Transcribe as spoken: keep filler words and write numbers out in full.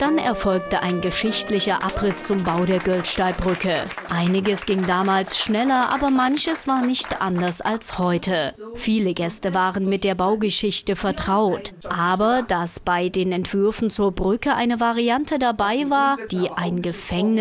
Dann erfolgte ein geschichtlicher Abriss zum Bau der Göldsteibrücke. Einiges ging damals schneller, aber manches war nicht anders als heute. Viele Gäste waren mit der Baugeschichte vertraut. Aber dass bei den Entwürfen zur Brücke eine Variante dabei war, die ein Gefängnis